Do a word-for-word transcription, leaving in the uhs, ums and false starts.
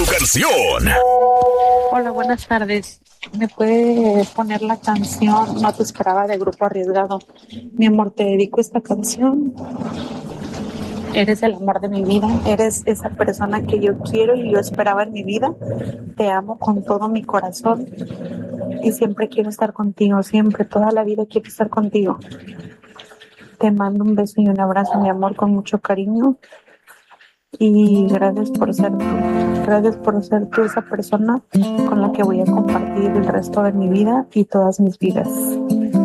canción. Hola, buenas tardes. ¿Me puede poner la canción No te esperaba de Grupo Arriesgado? Mi amor, te dedico esta canción. Eres el amor de mi vida, eres esa persona que yo quiero y yo esperaba en mi vida. Te amo con todo mi corazón y siempre quiero estar contigo, siempre, toda la vida quiero estar contigo. Te mando un beso y un abrazo, mi amor, con mucho cariño. Y gracias por ser tú, gracias por ser tú esa persona con la que voy a compartir el resto de mi vida y todas mis vidas.